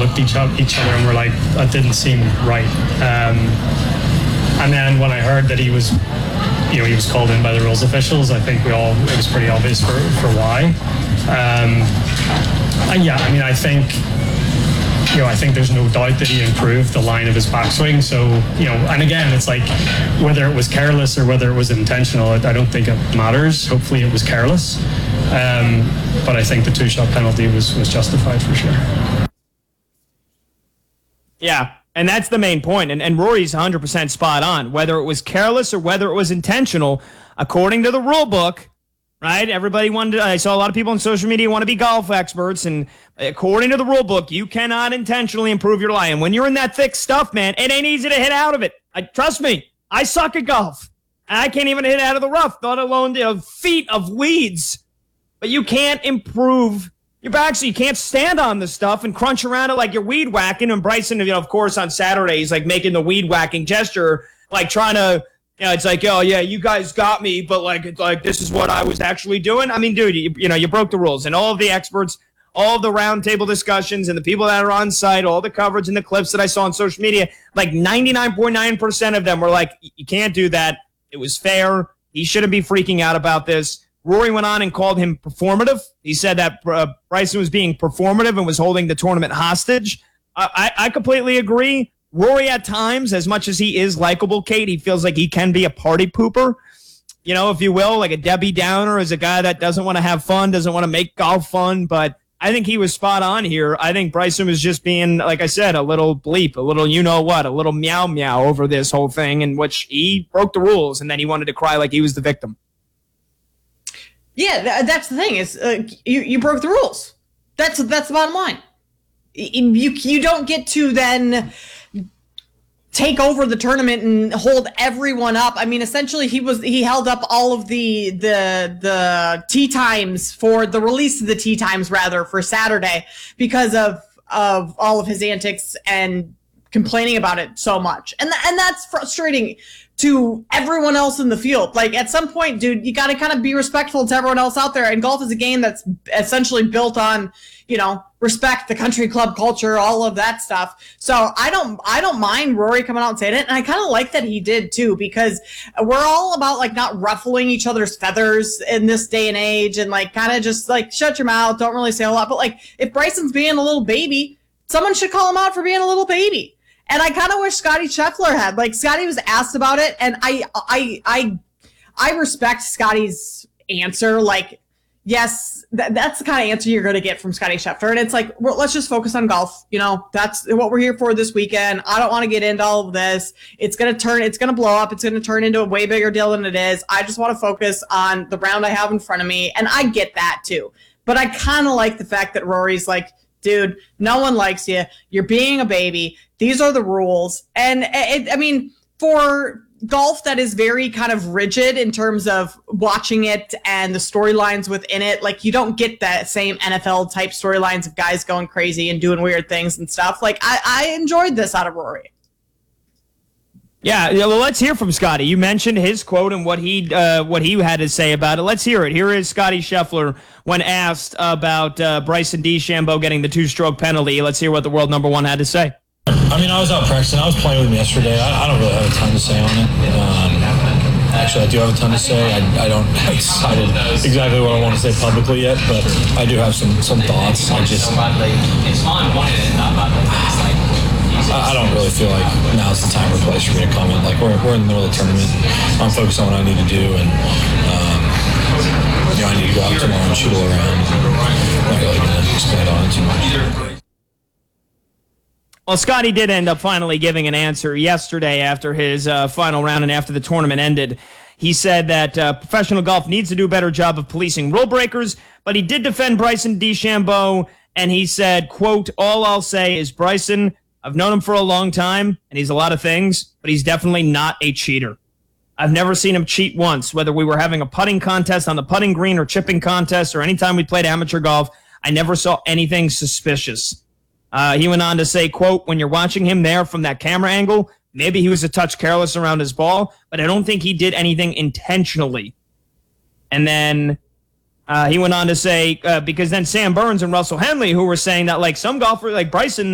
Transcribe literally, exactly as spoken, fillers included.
looked each at each other and were like, that didn't seem right. Um, and then when I heard that he was, you know, he was called in by the rules officials, I think we all, it was pretty obvious for, for why. Um, and yeah, I mean, I think, you know, I think there's no doubt that he improved the line of his backswing. So, you know, and again, it's like whether it was careless or whether it was intentional, I don't think it matters. Hopefully it was careless. Um, but I think the two-shot penalty was, was justified for sure. Yeah, and that's the main point. And, and Rory's one hundred percent spot on. Whether it was careless or whether it was intentional, according to the rule book, right? Everybody wanted to, I saw a lot of people on social media want to be golf experts, and according to the rule book, you cannot intentionally improve your lie. And when you're in that thick stuff, man, it ain't easy to hit out of it. I, trust me, I suck at golf. I can't even hit out of the rough, let alone the feet of weeds. But you can't improve your back, so you can't stand on the stuff and crunch around it like you're weed whacking. And Bryson, you know, of course, on Saturday, he's like making the weed whacking gesture, like trying to, you know, it's like, oh, yeah, you guys got me, but like, like this is what I was actually doing. I mean, dude, you, you know, you broke the rules. And all of the experts, all of the roundtable discussions and the people that are on site, all the coverage and the clips that I saw on social media, like ninety-nine point nine percent of them were like, you can't do that. It was fair. He shouldn't be freaking out about this. Rory went on and called him performative. He said that uh, Bryson was being performative and was holding the tournament hostage. I, I, I completely agree. Rory, at times, as much as he is likable, Kate, he feels like he can be a party pooper, you know, if you will, like a Debbie Downer, is a guy that doesn't want to have fun, doesn't want to make golf fun. But I think he was spot on here. I think Bryson was just being, like I said, a little bleep, a little you know what, a little meow meow over this whole thing, in which he broke the rules and then he wanted to cry like he was the victim. Yeah, th- that's the thing is uh, you you broke the rules. That's that's the bottom line. You you don't get to then take over the tournament and hold everyone up. I mean, essentially, he was he held up all of the the the tee times for the release of the tee times rather for Saturday because of of all of his antics and complaining about it so much, and th- and that's frustrating to everyone else in the field. Like, at some point, dude, you got to kind of be respectful to everyone else out there. And golf is a game that's essentially built on, you know, respect, the country club culture, all of that stuff. So I don't, I don't mind Rory coming out and saying it. And I kind of like that he did too, because we're all about like not ruffling each other's feathers in this day and age, and like kind of just like shut your mouth, don't really say a lot. But like, if Bryson's being a little baby, someone should call him out for being a little baby. And I kind of wish Scotty Scheffler had. Like, Scotty was asked about it, and I I I I respect Scotty's answer. Like, yes, th- that's the kind of answer you're going to get from Scotty Scheffler. And it's like, well, let's just focus on golf. You know, that's what we're here for this weekend. I don't want to get into all of this. It's going to turn, it's going to blow up. It's going to turn into a way bigger deal than it is. I just want to focus on the round I have in front of me. And I get that too. But I kind of like the fact that Rory's like, dude, no one likes you. You're being a baby. These are the rules. And it, I mean, for golf that is very kind of rigid in terms of watching it and the storylines within it, like, you don't get that same N F L type storylines of guys going crazy and doing weird things and stuff. Like, I, I enjoyed this out of Rory. Yeah, well, let's hear from Scotty. You mentioned his quote and what he uh, what he had to say about it. Let's hear it. Here is Scotty Scheffler when asked about uh, Bryson DeChambeau getting the two-stroke penalty. Let's hear what the world number one had to say. I mean, I was out practicing. I was playing with him yesterday. I, I don't really have a ton to say on it. Um, actually, I do have a ton to say. I, I don't have decided exactly what I want to say publicly yet, but I do have some, some thoughts. I just... I don't really feel like now's the time or place for me to comment. Like, we're we're in the middle of the tournament. I'm focused on what I need to do, and um, you know, I need to go out tomorrow and shoot all around. I'm not really going to expand on it too much. Well, Scotty did end up finally giving an answer yesterday after his uh, final round and after the tournament ended. He said that uh, professional golf needs to do a better job of policing rule breakers, but he did defend Bryson DeChambeau, and he said, quote, "All I'll say is Bryson, I've known him for a long time, and he's a lot of things, but he's definitely not a cheater. I've never seen him cheat once, whether we were having a putting contest on the putting green or chipping contest or anytime we played amateur golf. I never saw anything suspicious." Uh, he went on to say, quote, "When you're watching him there from that camera angle, maybe he was a touch careless around his ball, but I don't think he did anything intentionally." And then uh, he went on to say, uh, because then Sam Burns and Russell Henley, who were saying that, like, some golfers, like Bryson,